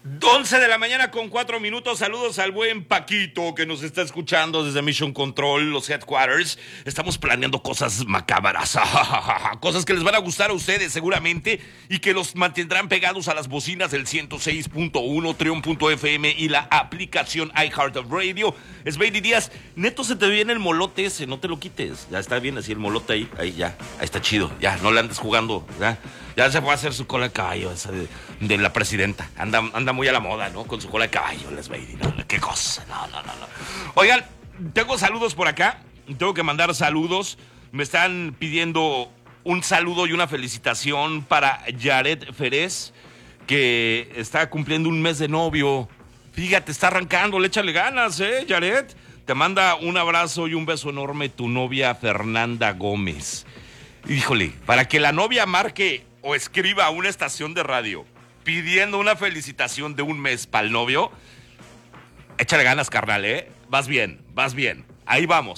11 de la mañana con 4 minutos. Saludos al buen Paquito que nos está escuchando desde Mission Control, los headquarters. Estamos planeando cosas macabras, cosas que les van a gustar a ustedes seguramente y que los mantendrán pegados a las bocinas del 106.1, Trion.fm y la aplicación iHeartRadio. Esbeidi Díaz, neto se te viene el molote ese, no te lo quites. Ya está bien así el molote ahí ya, ahí está chido. Ya, no le andes jugando, ya se puede hacer su cola de caballo esa de la presidenta. Anda muy a la moda, ¿no? Con su cola de caballo, les Baby. No, qué cosa. No. Oigan, tengo saludos por acá. Tengo que mandar saludos. Me están pidiendo un saludo y una felicitación para Yaret Ferez, que está cumpliendo un mes de novio. Fíjate, está arrancando, le échale ganas, Yaret. Te manda un abrazo y un beso enorme tu novia Fernanda Gómez. Híjole, para que la novia marque o escriba a una estación de radio pidiendo una felicitación de un mes para el novio, échale ganas, carnal, Vas bien. Ahí vamos.